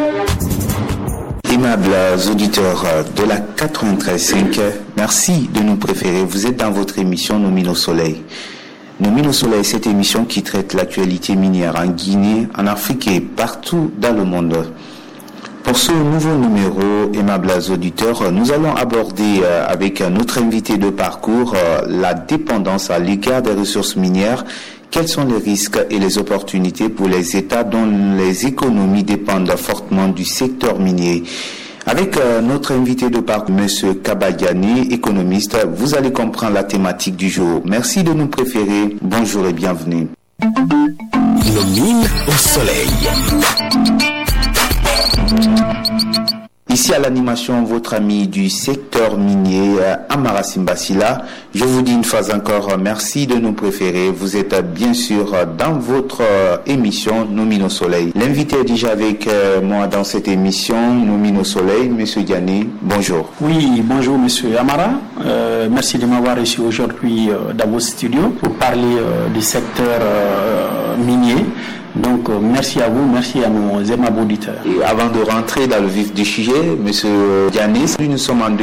Aimables auditeurs de la 93.5, merci de nous préférer. Vous êtes dans votre émission Nos Mines au Soleil. Nos Mines au Soleil, cette émission qui traite l'actualité minière en Guinée, en Afrique et partout dans le monde. Pour ce nouveau numéro, aimables auditeurs, nous allons aborder avec notre invité de parcours la dépendance à l'égard des ressources minières. Quels sont les risques et les opportunités pour les États dont les économies dépendent fortement du secteur minier? Avec notre invité de parcours, M. Kabadiani, économiste, vous allez comprendre la thématique du jour. Merci de nous préférer. Bonjour et bienvenue. Nos Mines au Soleil. Ici à l'animation, votre ami du secteur minier, Amara Simbasila. Je vous dis une fois encore merci de nous préférer. Vous êtes bien sûr dans votre émission Nos Mines au Soleil. L'invité est déjà avec moi dans cette émission Nos Mines au Soleil, Monsieur Diané. Bonjour. Oui, bonjour Monsieur Amara. Merci de m'avoir reçu aujourd'hui dans vos studios pour parler du secteur minier. Donc, merci à vous, merci à nos aimables auditeurs. Et avant de rentrer dans le vif du sujet, Monsieur Diané, nous sommes en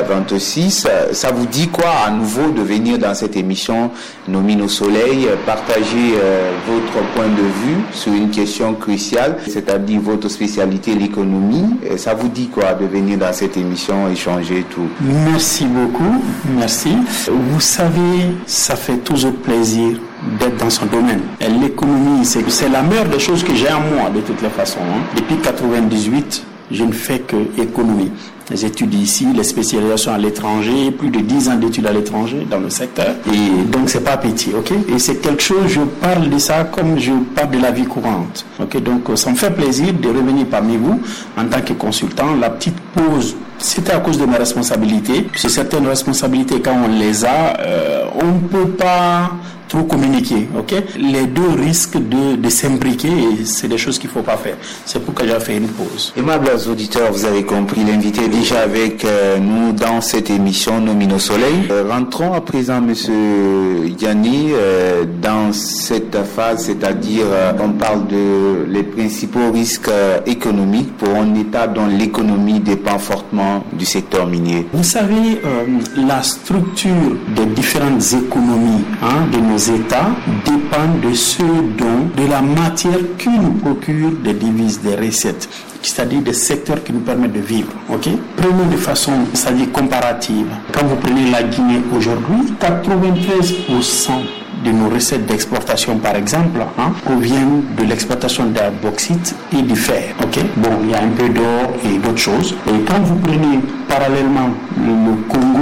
2026. Ça vous dit quoi à nouveau de venir dans cette émission Nos Mines au Soleil, partager votre point de vue sur une question cruciale, c'est-à-dire votre spécialité, l'économie. Ça vous dit quoi de venir dans cette émission, échanger tout? Merci beaucoup, merci. Vous savez, ça fait toujours plaisir d'être dans son domaine. Et l'économie, c'est la meilleure des choses que j'ai en moi, de toutes les façons. Depuis 1998, je ne fais que économie. Les études ici, les spécialisations à l'étranger, plus de 10 ans d'études à l'étranger dans le secteur. Et donc, c'est pas petit, ok? Et c'est quelque chose, je parle de ça comme je parle de la vie courante. Ok? Donc, ça me fait plaisir de revenir parmi vous en tant que consultant. La petite pause, c'était à cause de mes responsabilités. C'est certaines responsabilités, quand on les a, on ne peut pas trop communiquer, ok? Les deux risquent de s'imbriquer et c'est des choses qu'il ne faut pas faire. C'est pourquoi j'ai fait une pause. Aimables auditeurs, vous avez compris, l'invité est déjà avec nous dans cette émission Nos Mines au Soleil. Rentrons à présent, Monsieur Diané, dans cette phase, c'est-à-dire on parle de les principaux risques économiques pour un État dont l'économie dépend fortement du secteur minier. Vous savez, la structure des différentes économies de nos États dépendent de ceux dont, de la matière qui nous procure des devises, des recettes, c'est-à-dire des secteurs qui nous permettent de vivre. Ok? Prenons de façon, c'est-à-dire comparative. Quand vous prenez la Guinée aujourd'hui, 93% de nos recettes d'exportation, par exemple, proviennent de l'exploitation de la bauxite et du fer. Ok? Bon, il y a un peu d'or et d'autres choses. Et quand vous prenez parallèlement le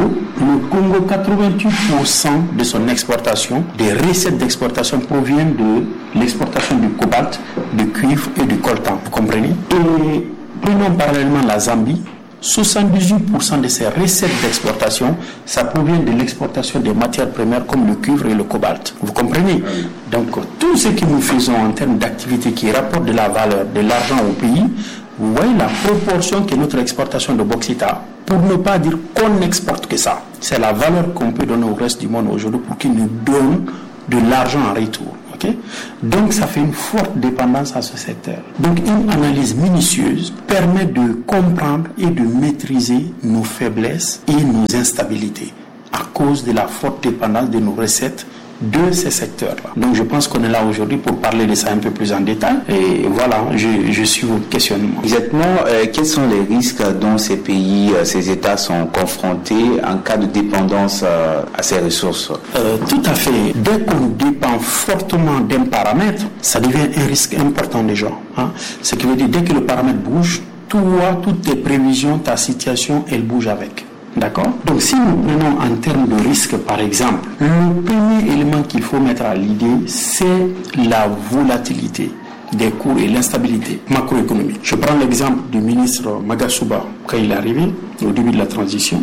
Congo, 88% de son exportation, des recettes d'exportation proviennent de l'exportation du cobalt, du cuivre et du coltan. Vous comprenez? Et prenons parallèlement la Zambie. 78% de ces recettes d'exportation, ça provient de l'exportation des matières premières comme le cuivre et le cobalt. Vous comprenez? Donc, tout ce que nous faisons en termes d'activité qui rapporte de la valeur, de l'argent au pays, vous voyez la proportion que notre exportation de bauxite a. Pour ne pas dire qu'on n'exporte que ça. C'est la valeur qu'on peut donner au reste du monde aujourd'hui pour qu'il nous donne de l'argent en retour. Okay? Donc ça fait une forte dépendance à ce secteur. Donc une analyse minutieuse permet de comprendre et de maîtriser nos faiblesses et nos instabilités à cause de la forte dépendance de nos recettes de ces secteurs-là. Donc je pense qu'on est là aujourd'hui pour parler de ça un peu plus en détail. Et voilà, je suis au questionnement. Exactement, quels sont les risques dont ces pays, ces États sont confrontés en cas de dépendance à ces ressources? Tout à fait. Dès qu'on dépend fortement d'un paramètre, ça devient un risque important déjà. Ce qui veut dire, dès que le paramètre bouge, toutes tes prévisions, ta situation, elle bouge avec. D'accord? Donc si nous prenons en termes de risque, par exemple, le premier élément qu'il faut mettre à l'idée, c'est la volatilité des cours et l'instabilité macroéconomique. Je prends l'exemple du ministre Magasuba quand il est arrivé au début de la transition.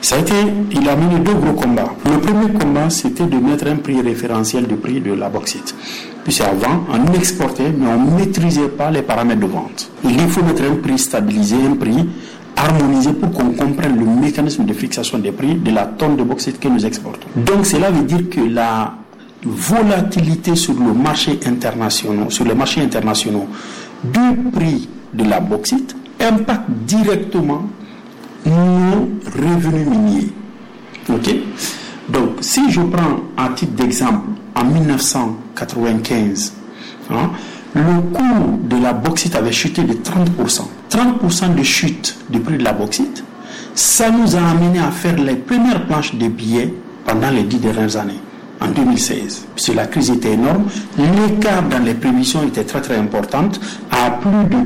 Il a mené deux gros combats. Le premier combat, c'était de mettre un prix référentiel du prix de la bauxite. Puis avant, on exportait, mais on ne maîtrisait pas les paramètres de vente. Il faut mettre un prix stabilisé, un prix harmonisé pour qu'on comprenne le mécanisme de fixation des prix de la tonne de bauxite que nous exportons. Donc cela veut dire que la volatilité sur les marchés internationaux du prix de la bauxite impacte directement nos revenus miniers. Ok? Donc, si je prends à titre d'exemple, en 1995, le cours de la bauxite avait chuté de 30%. 30% de chute du prix de la bauxite, ça nous a amené à faire les premières planches de billets pendant les 10 dernières années, en 2016. Puisque la crise était énorme, l'écart dans les prévisions était très très important, à plus de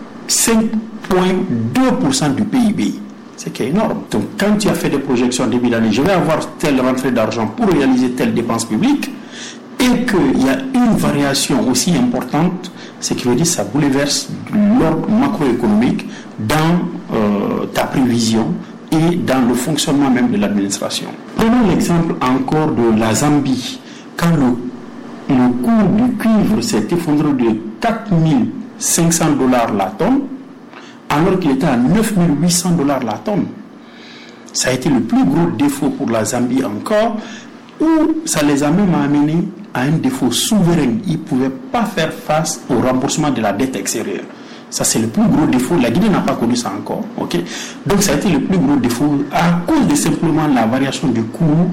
5,2% du PIB. C'est qui est énorme. Donc quand tu as fait des projections début d'année, je vais avoir telle rentrée d'argent pour réaliser telle dépense publique, et qu'il y a une variation aussi importante, ce qui veut dire que ça bouleverse l'ordre macroéconomique dans ta prévision et dans le fonctionnement même de l'administration. Prenons l'exemple encore de la Zambie. Quand le cours du cuivre s'est effondré de $4,500 la tonne, alors qu'il était à $9,800 la tonne. Ça a été le plus gros défaut pour la Zambie encore, où ça les a même amenés à un défaut souverain. Ils ne pouvaient pas faire face au remboursement de la dette extérieure. Ça, c'est le plus gros défaut. La Guinée n'a pas connu ça encore. Okay? Donc, ça a été le plus gros défaut à cause de simplement la variation du cours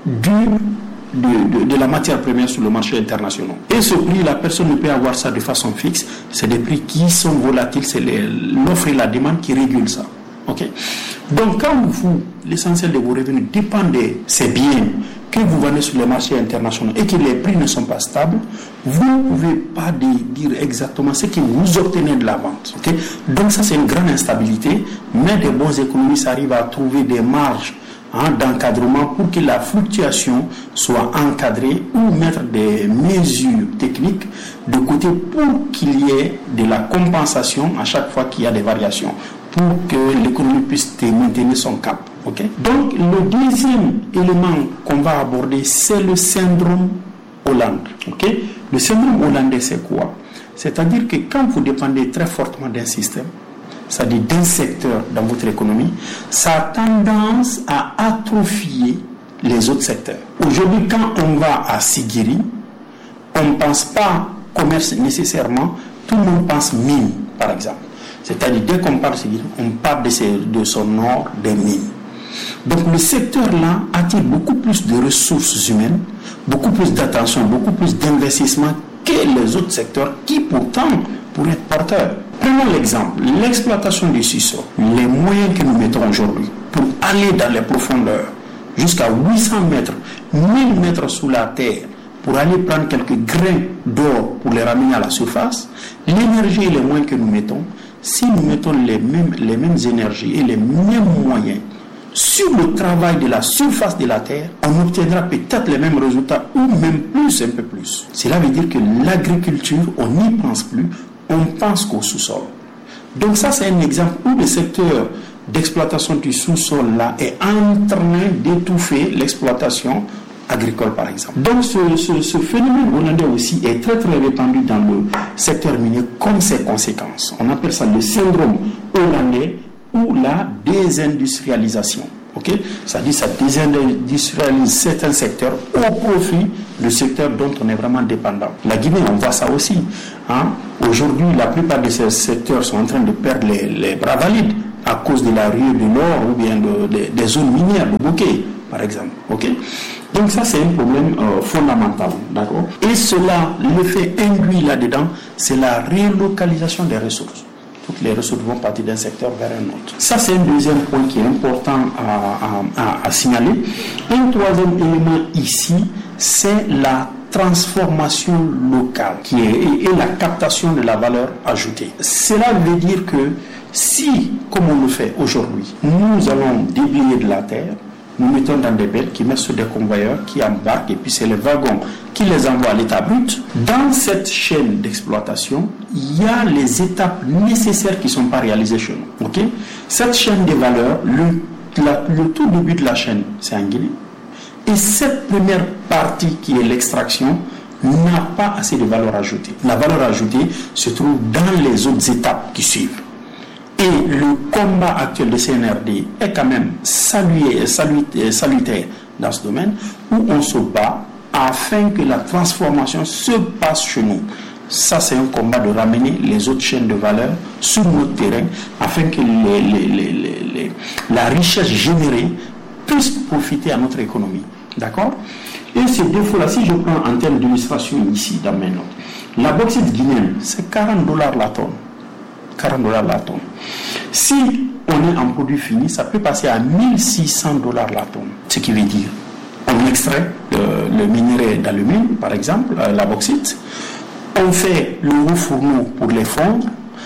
de la matière première sur le marché international. Et ce prix, la personne ne peut avoir ça de façon fixe. C'est des prix qui sont volatiles. C'est l'offre et la demande qui régulent ça. Okay? Donc, quand l'essentiel de vos revenus dépend de ces biens que vous vendez sur les marchés internationaux et que les prix ne sont pas stables, vous ne pouvez pas dire exactement ce que vous obtenez de la vente. Okay? Donc, ça, c'est une grande instabilité. Mais des bons économistes arrivent à trouver des marges d'encadrement pour que la fluctuation soit encadrée ou mettre des mesures techniques de côté pour qu'il y ait de la compensation à chaque fois qu'il y a des variations, pour que l'économie puisse maintenir son cap. Okay? Donc, le deuxième élément qu'on va aborder, c'est le syndrome Hollande. Okay? Le syndrome hollandais, c'est quoi? C'est-à-dire que quand vous dépendez très fortement d'un système, c'est-à-dire d'un secteur dans votre économie, ça a tendance à atrophier les autres secteurs. Aujourd'hui, quand on va à Sigiri, on ne pense pas commerce nécessairement, tout le monde pense mine, par exemple. C'est-à-dire, dès qu'on parle de Sigiri, on parle de son or, des mines. Donc, le secteur-là attire beaucoup plus de ressources humaines, beaucoup plus d'attention, beaucoup plus d'investissement que les autres secteurs qui, pourtant, pourraient être porteurs. Prenons l'exemple, l'exploitation du sous-sol, les moyens que nous mettons aujourd'hui pour aller dans les profondeurs, jusqu'à 800 mètres, 1000 mètres sous la terre, pour aller prendre quelques grains d'or pour les ramener à la surface, l'énergie et les moyens que nous mettons, si nous mettons les mêmes énergies et les mêmes moyens sur le travail de la surface de la terre, on obtiendra peut-être les mêmes résultats ou même plus, un peu plus. Cela veut dire que l'agriculture, on n'y pense plus, on pense qu'au sous-sol. Donc ça, c'est un exemple où le secteur d'exploitation du sous-sol là est en train d'étouffer l'exploitation agricole, par exemple. Donc ce phénomène hollandais aussi est très très répandu dans le secteur minier comme ses conséquences. On appelle ça le syndrome hollandais ou la désindustrialisation. Okay? C'est-à-dire ça désindustrialise certains secteurs au profit du secteur dont on est vraiment dépendant. La Guinée, on voit ça aussi. Aujourd'hui, la plupart de ces secteurs sont en train de perdre les bras valides à cause de la ruée de l'or ou bien des zones minières, de bouquets, par exemple. Okay? Donc ça, c'est un problème fondamental. D'accord? Et cela, l'effet induit là-dedans, c'est la relocalisation des ressources. Toutes les ressources vont partir d'un secteur vers un autre. Ça, c'est un deuxième point qui est important à signaler. Un troisième élément ici, c'est la transformation locale et la captation de la valeur ajoutée. Cela veut dire que si, comme on le fait aujourd'hui, nous allons déblayer de la terre, nous mettons dans des belles qui mettent sur des convoyeurs, qui embarquent, et puis c'est les wagons qui les envoient à l'état brut. Dans cette chaîne d'exploitation, il y a les étapes nécessaires qui ne sont pas réalisées chez nous. Okay? Cette chaîne de valeur, le tout début de la chaîne, c'est en Guinée. Et cette première partie qui est l'extraction n'a pas assez de valeur ajoutée. La valeur ajoutée se trouve dans les autres étapes qui suivent. Et le combat actuel de CNRD est quand même salutaire dans ce domaine, où on se bat afin que la transformation se passe chez nous. Ça, c'est un combat de ramener les autres chaînes de valeur sur notre terrain afin que la richesse générée puisse profiter à notre économie. D'accord? Et ces défauts-là, si je prends en termes d'illustration ici, dans mes notes, la bauxite guinéenne, c'est $40 la tonne. $40 la tonne. Si on est en produit fini, ça peut passer à $1,600 la tonne. Ce qui veut dire, on extrait le minerai d'alumine, par exemple, la bauxite, on fait le haut fourneau pour les fondre,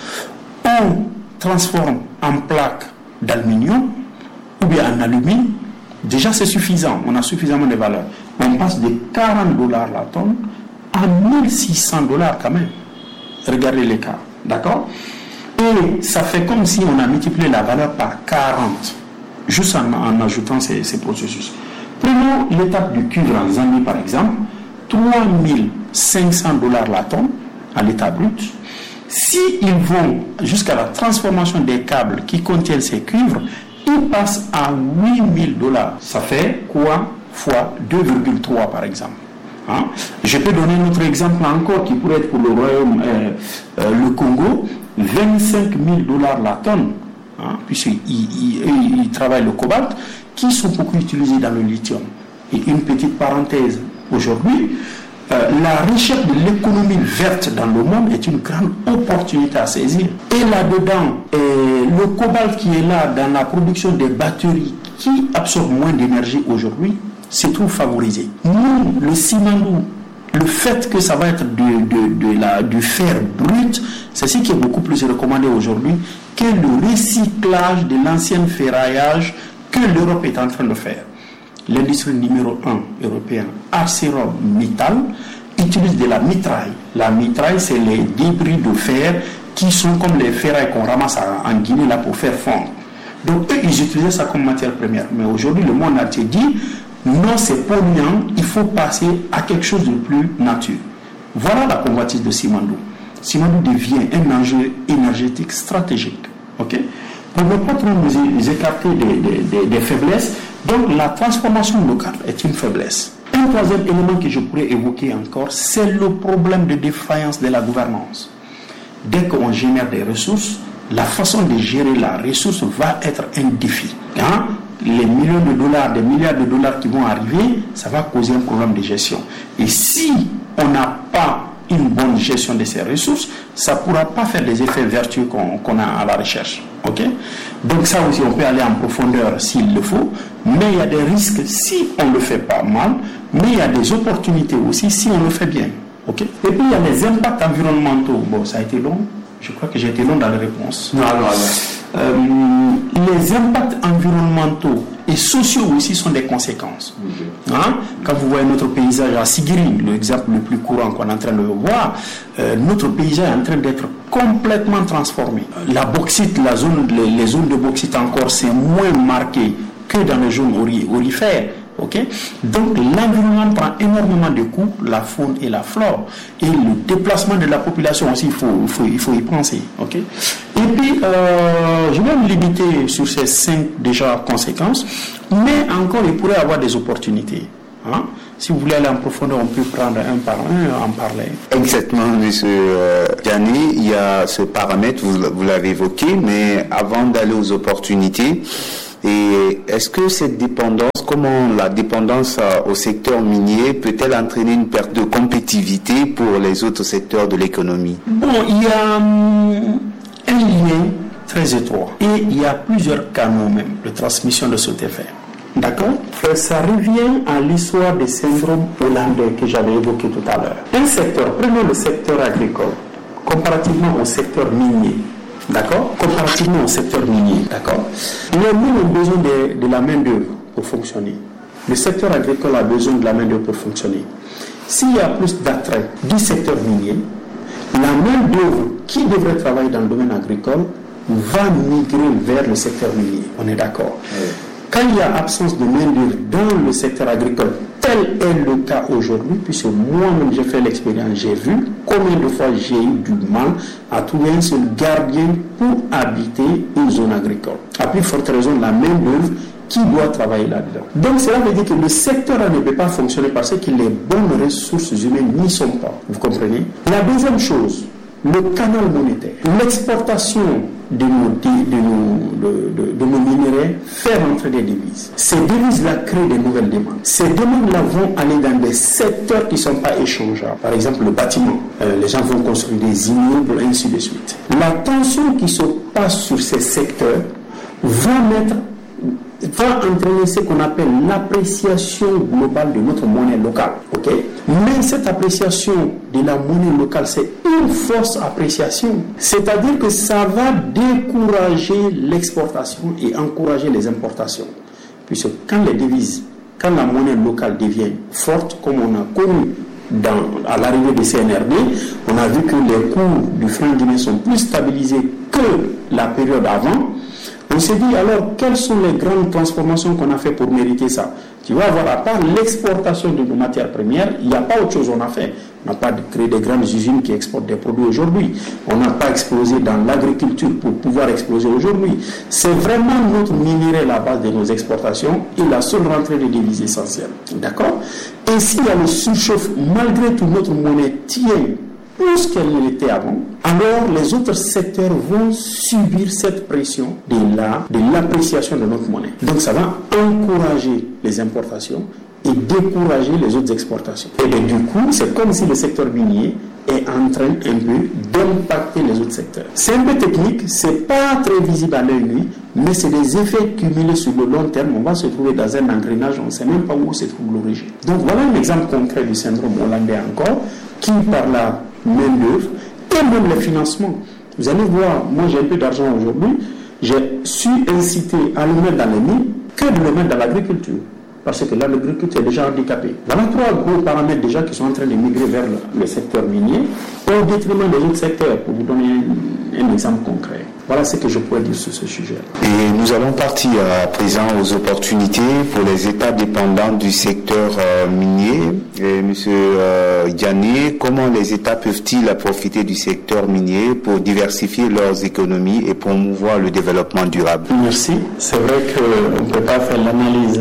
on transforme en plaques d'aluminium ou bien en alumine. Déjà, c'est suffisant, on a suffisamment de valeur. On passe de $40 la tonne à $1,600 quand même. Regardez l'écart, d'accord? Et ça fait comme si on a multiplié la valeur par 40, juste en ajoutant ces processus. Prenons l'étape du cuivre en Zambie, par exemple, $3,500 la tonne à l'état brut. S'ils vont jusqu'à la transformation des câbles qui contiennent ces cuivres, ils passent à $8,000. Ça fait quoi fois 2,3 par exemple. Hein? Je peux donner un autre exemple encore qui pourrait être pour le Royaume, le Congo, $25,000 la tonne, hein? Puisqu'ils travaillent le cobalt, qui sont beaucoup utilisés dans le lithium. Et une petite parenthèse, aujourd'hui, la recherche de l'économie verte dans le monde est une grande opportunité à saisir. Et là-dedans, le cobalt qui est là dans la production des batteries qui absorbent moins d'énergie aujourd'hui, se trouve favorisé. Nous, le Simandou, le fait que ça va être du fer brut, c'est ce qui est beaucoup plus recommandé aujourd'hui que le recyclage de l'ancien ferraillage que l'Europe est en train de faire. L'industrie numéro 1 européenne, ArcelorMittal, utilise de la mitraille. La mitraille, c'est les débris de fer qui sont comme les ferrailles qu'on ramasse en Guinée là pour faire fondre. Donc eux, ils utilisaient ça comme matière première. Mais aujourd'hui, le monde entier dit non, c'est polluant, il faut passer à quelque chose de plus nature. Voilà la convoitise de Simandou. Simandou devient un enjeu énergétique stratégique. Okay? Pour ne pas trop nous écarter des faiblesses, donc la transformation locale est une faiblesse. Un troisième élément que je pourrais évoquer encore, c'est le problème de défaillance de la gouvernance. Dès qu'on génère des ressources, la façon de gérer la ressource va être un défi. Hein? Les millions de dollars, des milliards de dollars qui vont arriver, ça va causer un problème de gestion. Et si on n'a pas une bonne gestion de ces ressources, ça ne pourra pas faire des effets vertueux qu'on a à la recherche. Okay? Donc ça aussi, on peut aller en profondeur s'il le faut, mais il y a des risques si on ne le fait pas mal, mais il y a des opportunités aussi si on le fait bien. Okay? Et puis il y a les impacts environnementaux. Bon, ça a été long. Je crois que j'ai été long dans les réponses. Les impacts environnementaux et sociaux aussi sont des conséquences. Hein? Quand vous voyez notre paysage à Sigiri, l'exemple le plus courant qu'on est en train de voir, notre paysage est en train d'être complètement transformé. La bauxite, les zones de bauxite encore, c'est moins marqué que dans les zones aurifères. Okay? Donc l'environnement prend énormément de coûts, la faune et la flore, et le déplacement de la population aussi, il faut y penser. Okay? Et puis je vais me limiter sur ces 5 déjà conséquences, mais encore il pourrait y avoir des opportunités. Hein? Si vous voulez aller en profondeur, on peut prendre un par un, en parler. Exactement, M. Diané, il y a ce paramètre, vous l'avez évoqué, mais avant d'aller aux opportunités, et est-ce que cette dépendance, comment la dépendance au secteur minier peut-elle entraîner une perte de compétitivité pour les autres secteurs de l'économie? Bon, il y a un lien très étroit et il y a plusieurs canaux même de transmission de cet effet. D'accord? Ça revient à l'histoire des syndromes hollandais que j'avais évoqué tout à l'heure. Un secteur, prenons le secteur agricole, comparativement au secteur minier. D'accord? Comparativement au secteur minier. D'accord? Les mines ont besoin de la main-d'œuvre pour fonctionner. Le secteur agricole a besoin de la main-d'œuvre pour fonctionner. S'il y a plus d'attrait du secteur minier, la main-d'œuvre qui devrait travailler dans le domaine agricole va migrer vers le secteur minier. On est d'accord? Oui. Quand il y a absence de main-d'œuvre dans le secteur agricole tel est le cas aujourd'hui, puisque moi-même j'ai fait l'expérience, j'ai vu combien de fois j'ai eu du mal à trouver un seul gardien pour habiter une zone agricole. À plus forte raison, la main-d'œuvre qui doit travailler là-dedans. Donc cela veut dire que le secteur ne peut pas fonctionner parce que les bonnes ressources humaines n'y sont pas. Vous comprenez? La deuxième chose, le canal monétaire, l'exportation de nos minéraux fait rentrer des devises. Ces devises-là créent de nouvelles demandes. Ces demandes-là vont aller dans des secteurs qui ne sont pas échangeables. Par exemple, le bâtiment. Les gens vont construire des immeubles, et ainsi de suite. La tension qui se passe sur ces secteurs va entraîner ce qu'on appelle l'appréciation globale de notre monnaie locale. Okay? Mais cette appréciation de la monnaie locale, c'est une fausse appréciation. C'est-à-dire que ça va décourager l'exportation et encourager les importations. Puisque quand la monnaie locale devient forte, comme on a connu à l'arrivée du CNRD, on a vu que les cours du franc guinéen sont plus stabilisés que la période avant. On s'est dit alors quelles sont les grandes transformations qu'on a fait pour mériter ça. Tu vas voir, à part l'exportation de nos matières premières, il n'y a pas autre chose qu'on a fait. On n'a pas créé des grandes usines qui exportent des produits aujourd'hui. On n'a pas explosé dans l'agriculture pour pouvoir exploser aujourd'hui. C'est vraiment notre minerai la base de nos exportations et la seule rentrée de devises essentielle. D'accord? Et s'il y a le surchauffe, malgré tout notre monnaie tient plus qu'elle ne l'était avant, alors les autres secteurs vont subir cette pression de l'appréciation de notre monnaie. Donc ça va encourager les importations et décourager les autres exportations. Et bien, du coup, c'est comme si le secteur minier est en train un peu d'impacter les autres secteurs. C'est un peu technique, c'est pas très visible à l'œil nu, mais c'est des effets cumulés sur le long terme. On va se trouver dans un engrenage, on ne sait même pas où se trouve l'origine. Donc voilà un exemple concret du syndrome hollandais encore, qui par la main-d'œuvre et même le financement. Vous allez voir, moi j'ai un peu d'argent aujourd'hui, j'ai su inciter à le mettre dans les mines que de le mettre dans l'agriculture. Parce que là, l'agriculture est déjà handicapée. Voilà trois gros paramètres déjà qui sont en train de migrer vers le secteur minier au détriment des autres secteurs, pour vous donner un exemple concret. Voilà ce que je pourrais dire sur ce sujet. Et nous allons partir à présent aux opportunités pour les États dépendants du secteur minier. Monsieur Diané, comment les États peuvent-ils profiter du secteur minier pour diversifier leurs économies et promouvoir le développement durable? Merci. C'est vrai qu'on ne peut pas faire l'analyse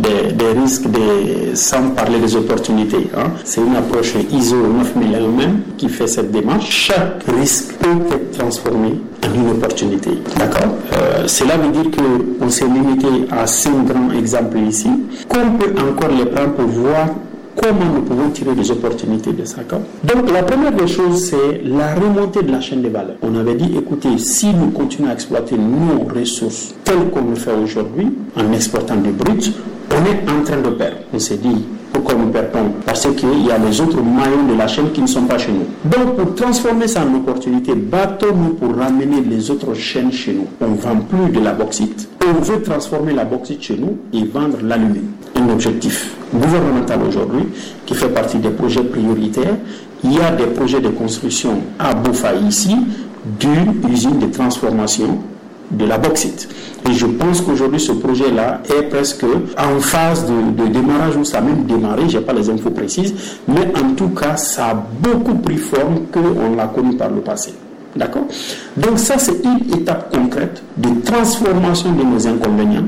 des risques sans parler des opportunités. C'est une approche ISO 9001 qui fait cette démarche. Chaque risque peut être transformé en une opportunité. D'accord? Cela veut dire qu'on s'est limité à 5 grands exemples ici, qu'on peut encore les prendre pour voir comment nous pouvons tirer des opportunités de ça. Donc la première des choses, c'est la remontée de la chaîne de valeur. On avait dit, écoutez, si nous continuons à exploiter nos ressources telles qu'on le fait aujourd'hui, en exportant du brut, on est en train de perdre. On s'est dit, pourquoi nous perdons? Parce qu'il y a les autres maillons de la chaîne qui ne sont pas chez nous. Donc pour transformer ça en opportunité, battons-nous pour ramener les autres chaînes chez nous. On ne vend plus de la bauxite. On veut transformer la bauxite chez nous et vendre l'alumine. Un objectif gouvernemental aujourd'hui qui fait partie des projets prioritaires. Il y a des projets de construction à Boufa ici d'une usine de transformation de la bauxite. Et je pense qu'aujourd'hui, ce projet-là est presque en phase de démarrage, où ça a même démarré, je n'ai pas les infos précises, mais en tout cas, ça a beaucoup pris forme qu'on l'a connu par le passé. D'accord? Donc ça, c'est une étape concrète de transformation de nos inconvénients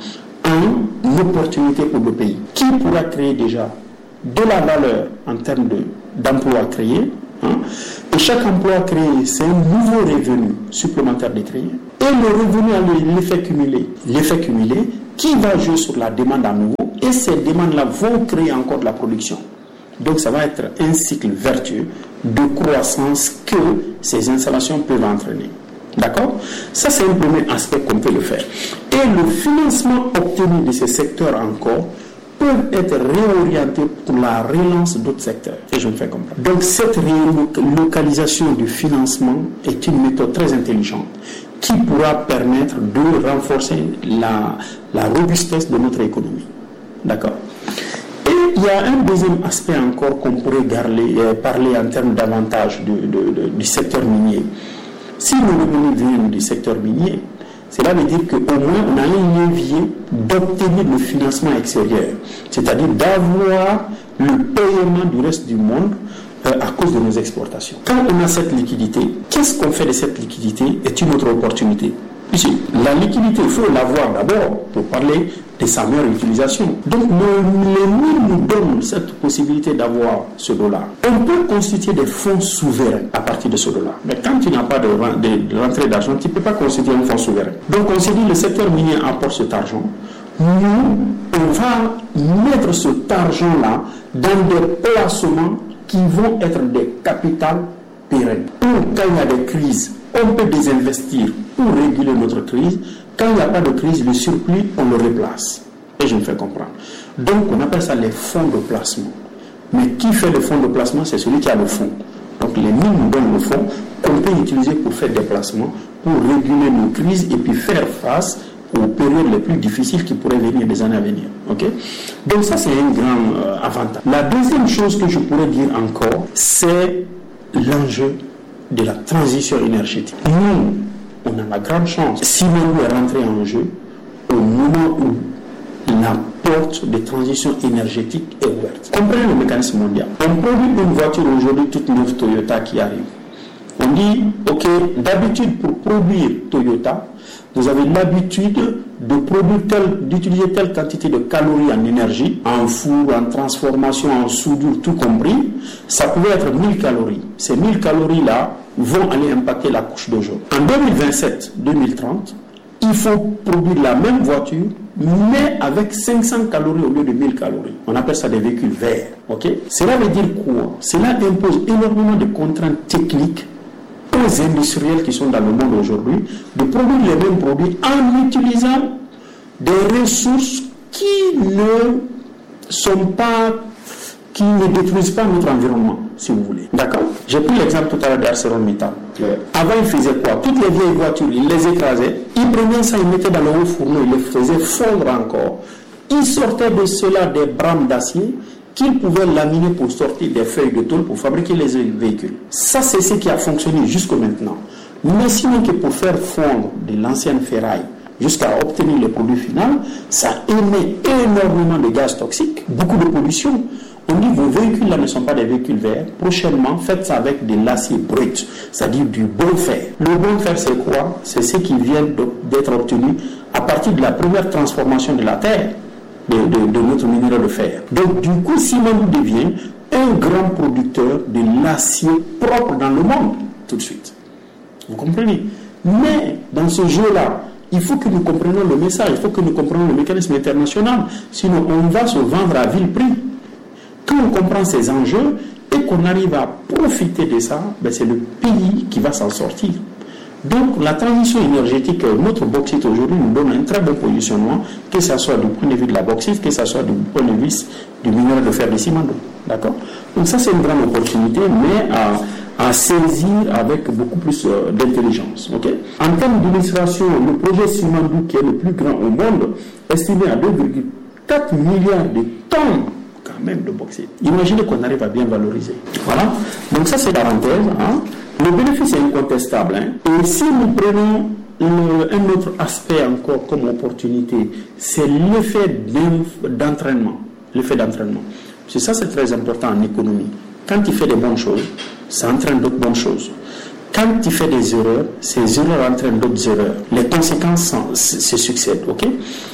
en opportunité pour le pays, qui pourra créer déjà de la valeur en termes d'emplois créés. Et chaque emploi créé, c'est un nouveau revenu supplémentaire de créer. Et le revenu a l'effet cumulé qui va jouer sur la demande à nouveau. Et ces demandes-là vont créer encore de la production. Donc ça va être un cycle vertueux de croissance que ces installations peuvent entraîner. D'accord? Ça, c'est un premier aspect qu'on peut le faire. Et le financement obtenu de ces secteurs encore peuvent être réorientés pour la relance d'autres secteurs. Et je me fais comprendre. Donc cette relocalisation du financement est une méthode très intelligente qui pourra permettre de renforcer la robustesse de notre économie. D'accord? Et il y a un deuxième aspect encore qu'on pourrait parler en termes d'avantages du secteur minier. Si nos revenus viennent du secteur minier, Cela veut dire qu'au moins on a un levier d'obtenir le financement extérieur, c'est-à-dire d'avoir le paiement du reste du monde à cause de nos exportations. Quand on a cette liquidité, qu'est-ce qu'on fait de cette liquidité est une autre opportunité. Ici, la liquidité, il faut l'avoir d'abord pour parler de sa meilleure utilisation. Donc, les mines nous donnent cette possibilité d'avoir ce dollar. On peut constituer des fonds souverains à partir de ce dollar. Mais quand tu n'as pas de rentrée d'argent, tu ne peux pas constituer un fonds souverain. Donc, on s'est dit, le secteur minier apporte cet argent. Nous, on va mettre cet argent-là dans des placements qui vont être des capitales pérennes. Pour quand il y a des crises, on peut désinvestir pour réguler notre crise. Quand il n'y a pas de crise, le surplus, on le replace. Et je me fais comprendre. Donc, on appelle ça les fonds de placement. Mais qui fait le fonds de placement? C'est celui qui a le fonds. Donc, les mines nous donnent le fonds qu'on peut utiliser pour faire des placements, pour réguler nos crises et puis faire face aux périodes les plus difficiles qui pourraient venir des années à venir. Okay? Donc, ça, c'est un grand avantage. La deuxième chose que je pourrais dire encore, c'est l'enjeu de la transition énergétique. Nous, on a la grande chance, Simandou est rentré en jeu au moment où la porte de transition énergétique est ouverte. Comprenez le mécanisme mondial. On produit une voiture aujourd'hui toute neuve Toyota qui arrive. On dit, ok, d'habitude pour produire Toyota, vous avez l'habitude d'utiliser telle quantité de calories en énergie, en four, en transformation, en soudure, tout compris. Ça pouvait être 1000 calories. Ces 1000 calories-là vont aller impacter la couche d'ozone. En 2027-2030, il faut produire la même voiture, mais avec 500 calories au lieu de 1000 calories. On appelle ça des véhicules verts. Okay? Cela veut dire quoi? Cela impose énormément de contraintes techniques aux industriels qui sont dans le monde aujourd'hui de produire les mêmes produits en utilisant des ressources qui ne détruisent pas notre environnement, si vous voulez. D'accord? J'ai pris l'exemple tout à l'heure d'ArcelorMittal. Avant, ils faisaient quoi? Toutes les vieilles voitures, ils les écrasaient, ils prenaient ça, ils mettaient dans le haut fourneau, ils les faisaient fondre encore. Ils sortaient de cela des brames d'acier qu'ils pouvaient laminer pour sortir des feuilles de tôle pour fabriquer les véhicules. Ça, c'est ce qui a fonctionné jusqu'à maintenant. Mais sinon que pour faire fondre de l'ancienne ferraille jusqu'à obtenir le produit final, ça émet énormément de gaz toxiques, beaucoup de pollution. On dit vos véhicules là ne sont pas des véhicules verts. Prochainement, faites ça avec de l'acier brut, c'est-à-dire du bon fer. Le bon fer, c'est quoi? C'est ce qui vient d'être obtenu à partir de la première transformation de la terre, de notre minerai de fer. Donc, du coup, Simandou devient un grand producteur de l'acier propre dans le monde, tout de suite. Vous comprenez? Mais, dans ce jeu-là, il faut que nous comprenions le message, il faut que nous comprenions le mécanisme international, sinon on va se vendre à vil prix. Quand on comprend ces enjeux et qu'on arrive à profiter de ça, ben c'est le pays qui va s'en sortir. Donc la transition énergétique, notre bauxite aujourd'hui nous donne un très bon positionnement, que ce soit du point de vue de la bauxite, que ce soit du point de vue du minerai de fer de Simandou. D'accord? Donc ça c'est une grande opportunité, mais à saisir avec beaucoup plus d'intelligence. Okay? En termes d'illustration, le projet Simandou, qui est le plus grand au monde, estimé à 2,4 milliards de tonnes quand même de bauxite. Imaginez qu'on arrive à bien valoriser. Voilà. Donc ça c'est parenthèse. Hein? Le bénéfice est incontestable. Hein? Et si nous prenons un autre aspect encore comme opportunité, c'est l'effet d'entraînement. L'effet d'entraînement. C'est ça, c'est très important en économie. Quand tu fais des bonnes choses, ça entraîne d'autres bonnes choses. Quand tu fais des erreurs, ces erreurs entraînent d'autres erreurs. Les conséquences se succèdent. Okay?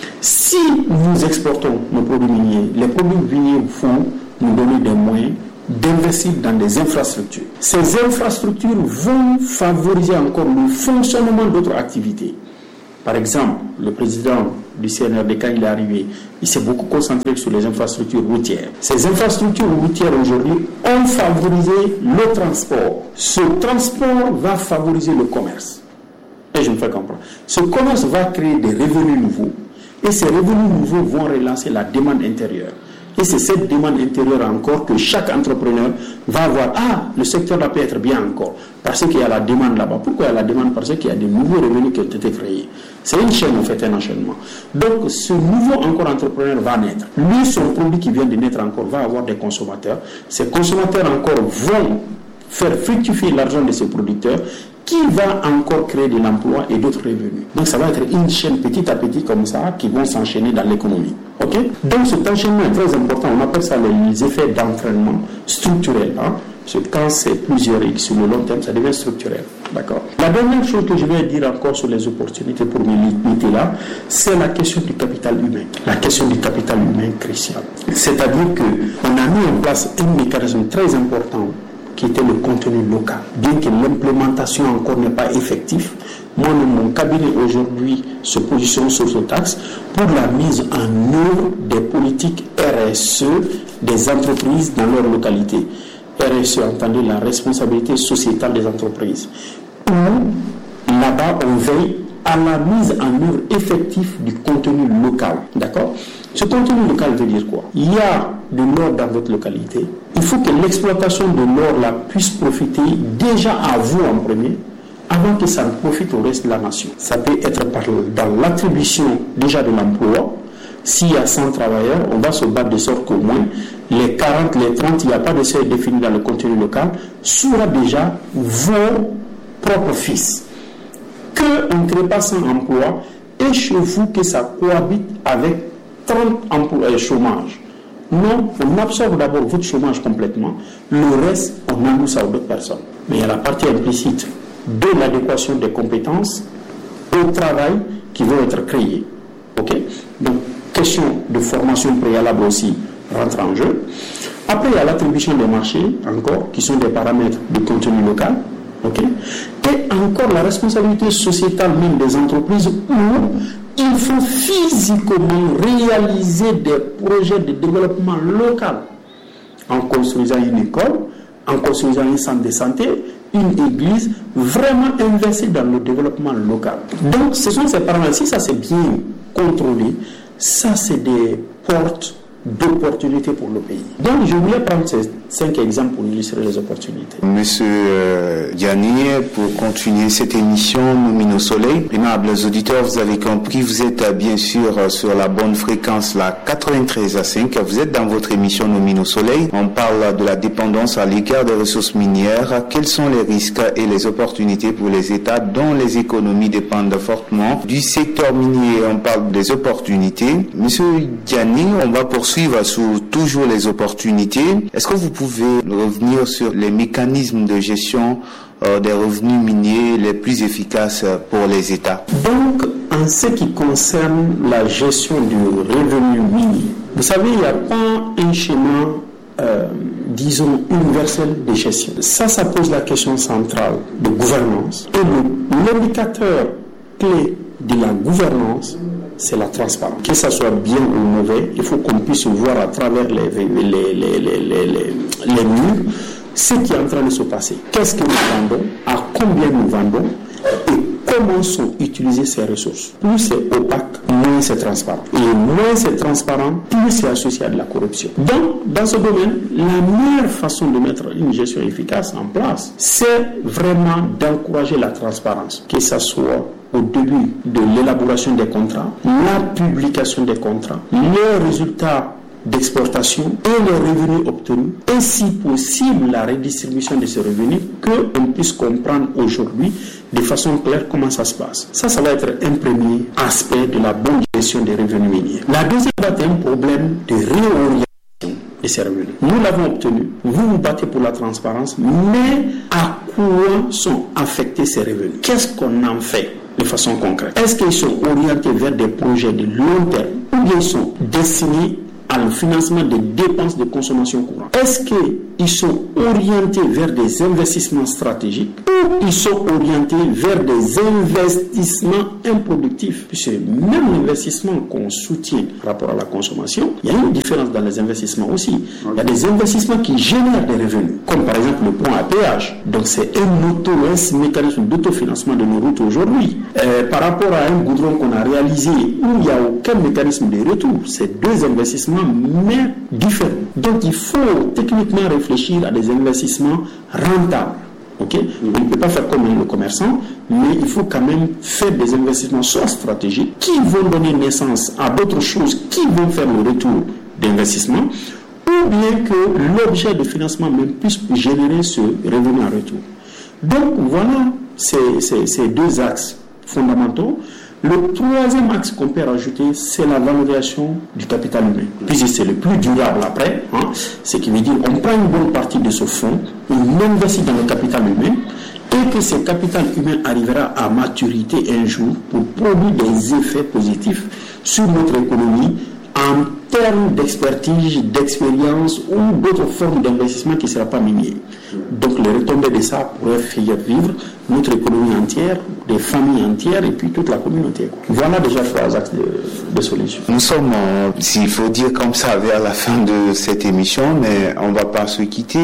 Si nous exportons nos produits miniers, les produits miniers vont nous donner des moyens d'investir dans des infrastructures. Ces infrastructures vont favoriser encore le fonctionnement d'autres activités. Par exemple, le président du CNRD, quand il est arrivé, il s'est beaucoup concentré sur les infrastructures routières. Ces infrastructures routières aujourd'hui ont favorisé le transport. Ce transport va favoriser le commerce. Et je me fais comprendre. Ce commerce va créer des revenus nouveaux. Et ces revenus nouveaux vont relancer la demande intérieure. Et c'est cette demande intérieure encore que chaque entrepreneur va avoir. Ah, le secteur là peut être bien encore. Parce qu'il y a la demande là-bas. Pourquoi il y a la demande? Parce qu'il y a des nouveaux revenus qui ont été créés. C'est une chaîne, en fait, un enchaînement. Donc, ce nouveau encore entrepreneur va naître. Lui, son produit qui vient de naître encore va avoir des consommateurs. Ces consommateurs encore vont faire fructifier l'argent de ces producteurs qui va encore créer de l'emploi et d'autres revenus. Donc ça va être une chaîne petit à petit comme ça qui vont s'enchaîner dans l'économie. Ok? Donc cet enchaînement est très important. On appelle ça les effets d'entraînement structurel. Parce que quand c'est plusieurs X sur le long terme, ça devient structurel. D'accord? La dernière chose que je vais dire encore sur les opportunités pour me limiter là, c'est la question du capital humain. La question du capital humain crucial. C'est-à-dire qu'on a mis en place un mécanisme très important qui était le contenu local. Bien que l'implémentation encore n'est pas effective, moi, mon cabinet aujourd'hui se positionne sur ce taxe pour la mise en œuvre des politiques RSE des entreprises dans leur localité. RSE, entendez la responsabilité sociétale des entreprises. Où là-bas, on veille à la mise en œuvre effective du contenu local. D'accord? Ce contenu local veut dire quoi? Il y a de l'or dans votre localité. Il faut que l'exploitation de l'or là puisse profiter déjà à vous en premier, avant que ça ne profite au reste de la nation. Ça peut être dans l'attribution déjà de l'emploi. S'il y a 100 travailleurs, on va se battre de sorte qu'au moins les 40, les 30, il n'y a pas de seuil défini dans le contenu local, sera déjà vos propres fils. Qu'on ne crée pas 100 emplois et chez vous que ça cohabite avec 30 emplois et chômage. Non, on absorbe d'abord votre chômage complètement, le reste, on enloue ça aux autres personnes. Mais il y a la partie implicite de l'adéquation des compétences au travail qui vont être créées. Ok? Donc, question de formation préalable aussi rentre en jeu. Après, il y a l'attribution des marchés, encore, qui sont des paramètres de contenu local. Ok? Et encore la responsabilité sociétale même des entreprises où il faut physiquement réaliser des projets de développement local en construisant une école, en construisant un centre de santé, une église, vraiment investir dans le développement local. Donc, ce sont ces paramètres. Si ça c'est bien contrôlé, ça c'est des portes d'opportunités pour le pays. Donc, je voulais prendre ces 5 exemples pour illustrer les opportunités. Monsieur Diani, pour continuer cette émission Nomino Soleil, aimables auditeurs, vous avez compris, vous êtes bien sûr sur la bonne fréquence, la 93.5. Vous êtes dans votre émission Nomino Soleil. On parle de la dépendance à l'égard des ressources minières. Quels sont les risques et les opportunités pour les États dont les économies dépendent fortement du secteur minier? On parle des opportunités. Monsieur Diani, on va poursuivre sur toujours les opportunités. Est-ce que vous pouvez revenir sur les mécanismes de gestion des revenus miniers les plus efficaces pour les États? Donc, en ce qui concerne la gestion du revenu minier, vous savez, il n'y a pas un schéma, disons, universel de gestion. Ça pose la question centrale de gouvernance. Et l'indicateur clé de la gouvernance, c'est la transparence. Que ça soit bien ou mauvais, il faut qu'on puisse voir à travers les murs ce qui est en train de se passer. Qu'est-ce que nous vendons, à combien nous vendons et comment sont utilisées ces ressources. Plus c'est opaque, moins c'est transparent. Et moins c'est transparent, plus c'est associé à de la corruption. Donc, dans ce domaine, la meilleure façon de mettre une gestion efficace en place, c'est vraiment d'encourager la transparence. Que ça soit au début de l'élaboration des contrats, la publication des contrats, les résultats d'exportation et les revenus obtenus, et si possible la redistribution de ces revenus, qu'on puisse comprendre aujourd'hui de façon claire comment ça se passe. Ça va être un premier aspect de la bonne gestion des revenus miniers. La deuxième va être un problème de réorientation de ces revenus. Nous l'avons obtenu, vous vous battez pour la transparence, mais à quoi sont affectés ces revenus? Qu'est-ce qu'on en fait de façon concrète? Est-ce qu'ils sont orientés vers des projets de long terme ou bien ils sont destinés au financement des dépenses de consommation courante? Est-ce qu'ils sont orientés vers des investissements stratégiques ou ils sont orientés vers des investissements improductifs? Puisque même l'investissement qu'on soutient par rapport à la consommation, il y a une différence dans les investissements aussi. Il y a des investissements qui génèrent des revenus, comme par exemple le pont à péage. Donc c'est un mécanisme d'autofinancement de nos routes aujourd'hui. Par rapport à un goudron qu'on a réalisé où il n'y a aucun mécanisme de retour, c'est deux investissements mais différents. Donc il faut techniquement réfléchir à des investissements rentables. Okay? On ne peut pas faire comme le commerçant, mais il faut quand même faire des investissements soit stratégiques qui vont donner naissance à d'autres choses qui vont faire le retour d'investissement, ou bien que l'objet de financement même puisse générer ce revenu en retour. Donc voilà ces deux axes fondamentaux. Le troisième axe qu'on peut rajouter, c'est la valorisation du capital humain. Puisque c'est le plus durable après, ce qui veut dire qu'on prend une bonne partie de ce fonds, on investit dans le capital humain, et que ce capital humain arrivera à maturité un jour pour produire des effets positifs sur notre économie en termes d'expertise, d'expérience ou d'autres formes d'investissement qui ne sera pas minier. Donc les retombées de ça pourraient faire vivre notre économie entière, des familles entières et puis toute la communauté. Voilà déjà 3 axes de solution. Nous sommes, s'il faut dire comme ça, vers la fin de cette émission, mais on ne va pas se quitter.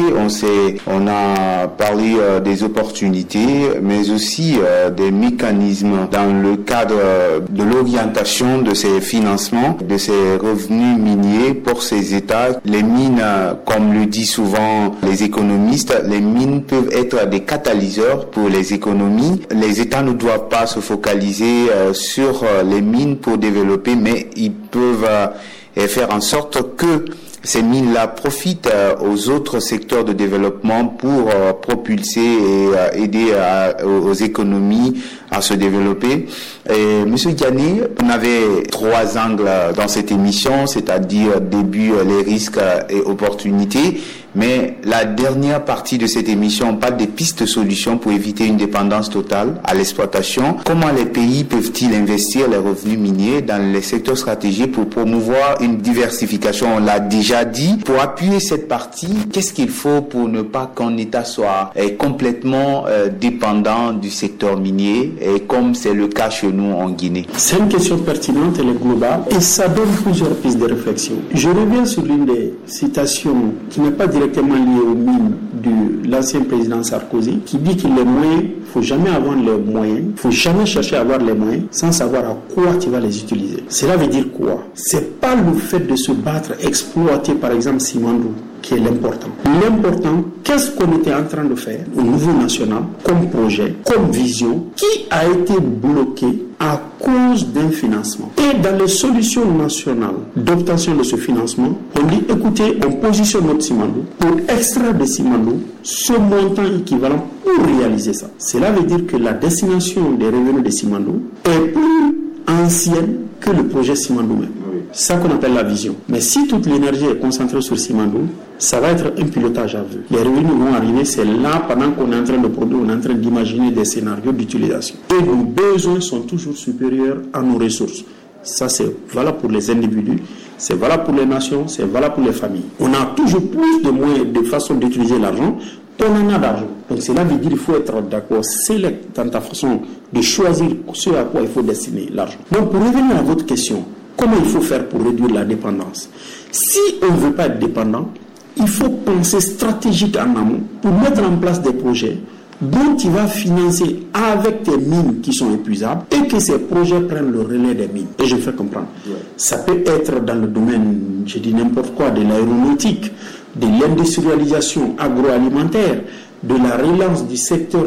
On a parlé des opportunités, mais aussi des mécanismes dans le cadre de l'orientation de ces financements, de ces revenus miniers pour ces États. Les mines, comme le disent souvent les économistes, les mines peuvent être des catalyseurs pour les économies. Les États ne doivent pas se focaliser sur les mines pour développer, mais ils peuvent faire en sorte que ces mines-là profitent aux autres secteurs de développement pour propulser et aider aux économies à se développer. Et Monsieur Diané, on avait 3 angles dans cette émission, c'est-à-dire début, les risques et opportunités. Mais la dernière partie de cette émission, on parle des pistes de solutions pour éviter une dépendance totale à l'exploitation. Comment les pays peuvent-ils investir les revenus miniers dans les secteurs stratégiques pour promouvoir une diversification? On l'a déjà dit. Pour appuyer cette partie, qu'est-ce qu'il faut pour ne pas qu'un État soit complètement dépendant du secteur minier, et comme c'est le cas chez nous en Guinée? C'est une question pertinente, elle est globale, et ça donne plusieurs pistes de réflexion. Je reviens sur l'une des citations qui n'est pas directement liée aux mines de l'ancien président Sarkozy, qui dit que les moyens, il ne faut jamais avoir les moyens, il ne faut jamais chercher à avoir les moyens sans savoir à quoi tu vas les utiliser. Cela veut dire quoi? C'est pas le fait de se battre, exploiter par exemple Simandou qui est l'important. L'important, qu'est-ce qu'on était en train de faire au niveau national, comme projet, comme vision, qui a été bloqué à cause d'un financement. Et dans les solutions nationales d'obtention de ce financement, on dit, écoutez, on positionne notre Simandou pour extraire de Simandou ce montant équivalent pour réaliser ça. Cela veut dire que la destination des revenus de Simandou est plus ancienne que le projet Simandou même. C'est ça qu'on appelle la vision. Mais si toute l'énergie est concentrée sur Simandou, ça va être un pilotage à vue. Les revenus vont arriver, c'est là, pendant qu'on est en train de produire, on est en train d'imaginer des scénarios d'utilisation. Et nos besoins sont toujours supérieurs à nos ressources. Ça, c'est valable pour les individus, c'est valable pour les nations, c'est valable pour les familles. On a toujours plus de moyens, de façon d'utiliser l'argent, on en a d'argent. Donc cela veut dire qu'il faut être d'accord, select dans ta façon de choisir ce à quoi il faut destiner l'argent. Donc pour revenir à votre question, comment il faut faire pour réduire la dépendance? Si on ne veut pas être dépendant, il faut penser stratégique en amont pour mettre en place des projets dont tu vas financer avec tes mines qui sont épuisables et que ces projets prennent le relais des mines. Et je fais comprendre. Ça peut être dans le domaine, je dis n'importe quoi, de l'aéronautique, de l'industrialisation agroalimentaire, de la relance du secteur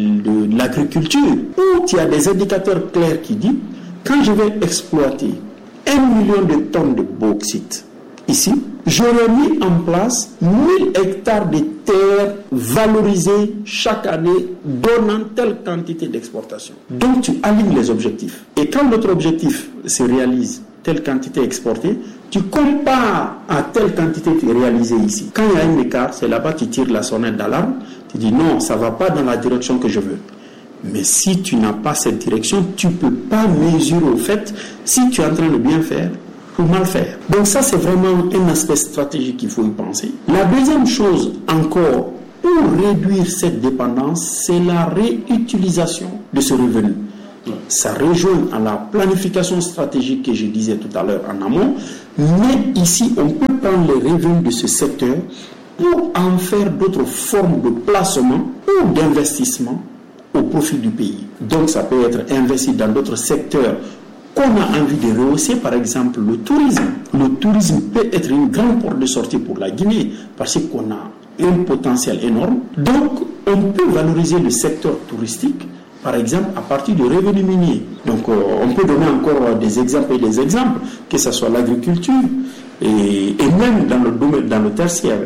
de l'agriculture, où tu as des indicateurs clairs qui disent, quand je vais exploiter 1 million de tonnes de bauxite ici, j'aurais mis en place 1000 hectares de terres valorisées chaque année, donnant telle quantité d'exportation. Donc tu alignes les objectifs. Et quand notre objectif se réalise, telle quantité exportée, tu compares à telle quantité qui est réalisée ici. Quand il y a un écart, c'est là-bas que tu tires la sonnette d'alarme, tu dis non, ça ne va pas dans la direction que je veux. Mais si tu n'as pas cette direction, tu ne peux pas mesurer au fait si tu es en train de bien faire ou mal faire. Donc ça, c'est vraiment un aspect stratégique qu'il faut y penser. La deuxième chose encore, pour réduire cette dépendance, c'est la réutilisation de ce revenu. Ça rejoint à la planification stratégique que je disais tout à l'heure en amont, mais ici, on peut prendre les revenus de ce secteur pour en faire d'autres formes de placement ou d'investissement au profit du pays. Donc ça peut être investi dans d'autres secteurs qu'on a envie de rehausser, par exemple le tourisme. Le tourisme peut être une grande porte de sortie pour la Guinée parce qu'on a un potentiel énorme. Donc on peut valoriser le secteur touristique, par exemple à partir de revenus miniers. Donc on peut donner encore des exemples et des exemples, que ce soit l'agriculture, Et même dans le domaine, dans le tertiaire,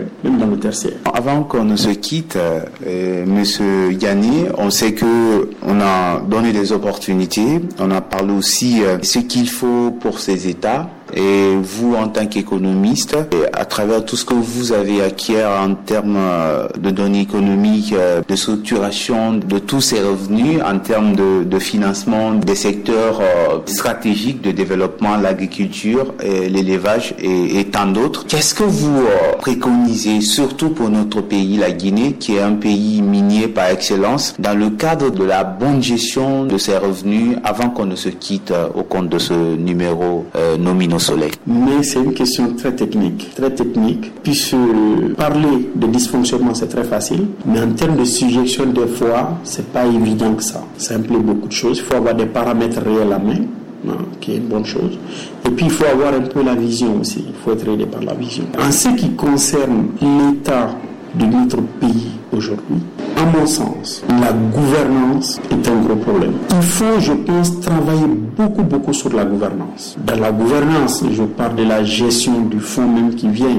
Avant qu'on ne se quitte, Monsieur Yanni, on sait que on a donné des opportunités, on a parlé aussi ce qu'il faut pour ces États. Et vous, en tant qu'économiste, à travers tout ce que vous avez acquis en termes de données économiques, de structuration de tous ces revenus, en termes de financement des secteurs stratégiques de développement, l'agriculture, l'élevage et tant d'autres, qu'est-ce que vous préconisez, surtout pour notre pays, la Guinée, qui est un pays minier par excellence, dans le cadre de la bonne gestion de ces revenus, avant qu'on ne se quitte au compte de ce numéro Nomino Soleil? Mais c'est une question très technique, puisque parler de dysfonctionnement c'est très facile, mais en termes de suggestion des fois, c'est pas évident que ça. Ça implique beaucoup de choses. Il faut avoir des paramètres réels à main, qui est une bonne chose. Et puis il faut avoir un peu la vision aussi. Il faut être aidé par la vision. En ce qui concerne l'état de notre pays aujourd'hui, à mon sens, la gouvernance est un gros problème. Il faut, je pense, travailler beaucoup sur la gouvernance. Dans la gouvernance, je parle de la gestion du fonds même qui vient.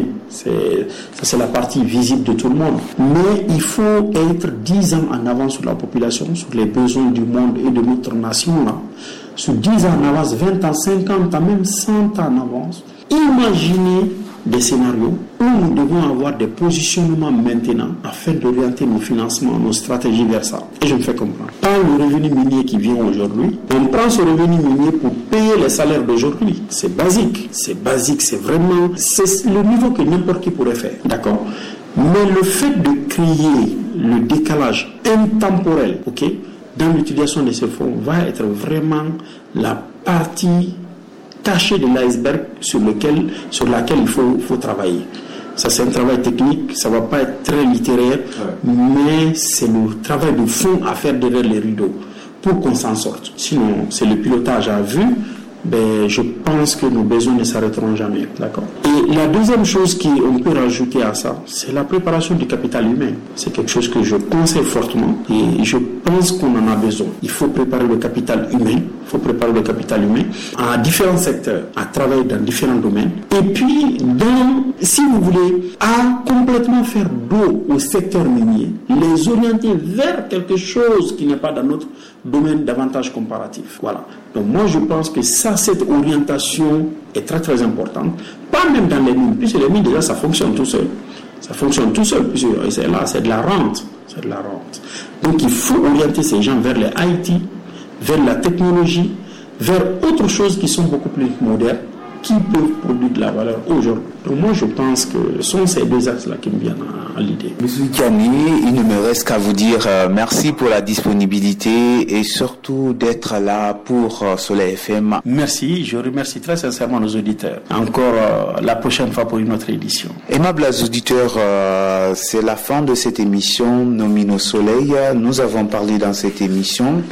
C'est la partie visible de tout le monde. Mais il faut être 10 ans en avance sur la population, sur les besoins du monde et de notre nation. Là. Sur 10 ans en avance, 20 ans, 50 ans, même 100 ans en avance. Imaginez des scénarios où nous devons avoir des positionnements maintenant afin d'orienter nos financements, nos stratégies vers ça. Et je me fais comprendre. Pas le revenu minier qui vient aujourd'hui. On prend ce revenu minier pour payer les salaires d'aujourd'hui. C'est basique, c'est vraiment, c'est le niveau que n'importe qui pourrait faire. D'accord? Mais le fait de créer le décalage intemporel, dans l'utilisation de ce fonds va être vraiment la partie cachée de l'iceberg sur laquelle il faut travailler. Ça, c'est un travail technique, ça ne va pas être très littéraire, mais c'est le travail de fond à faire derrière les rideaux pour qu'on s'en sorte. Sinon, c'est le pilotage à vue. Je pense que nos besoins ne s'arrêteront jamais. D'accord. Et la deuxième chose qu'on peut rajouter à ça, c'est la préparation du capital humain. C'est quelque chose que je conseille fortement et je pense qu'on en a besoin. Il faut préparer le capital humain. À différents secteurs, à travailler dans différents domaines. Et puis, si vous voulez, à complètement faire dos au secteur minier, les orienter vers quelque chose qui n'est pas dans notre domaine d'avantage comparatif. Voilà. Donc moi, je pense que cette orientation est très très importante. Pas même dans les mines, puisque les mines, déjà, ça fonctionne tout seul. Puisque c'est de la rente. Donc il faut orienter ces gens vers les IT, vers la technologie, vers autre chose qui sont beaucoup plus modernes, qui peuvent produire de la valeur aujourd'hui. Donc moi, je pense que ce sont ces deux axes-là qui me viennent à l'idée. Monsieur Kiani, il ne me reste qu'à vous dire merci pour la disponibilité et surtout d'être là pour Soleil FM. Merci, je remercie très sincèrement nos auditeurs. Encore la prochaine fois pour une autre édition. Aimables auditeurs, c'est la fin de cette émission Nomino Soleil. Nous avons parlé dans cette émission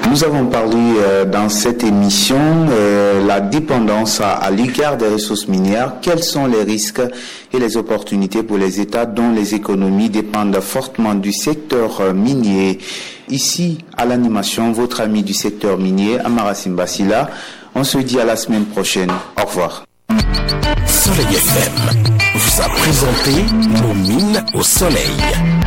la dépendance à l'égard des ressources minières. Quels sont les risques et les opportunités pour les États dont les économies dépendent fortement du secteur minier? Ici, à l'animation, votre ami du secteur minier, Amara Simbasila. On se dit à la semaine prochaine. Au revoir. Soleil FM vous a présenté nos mines au soleil.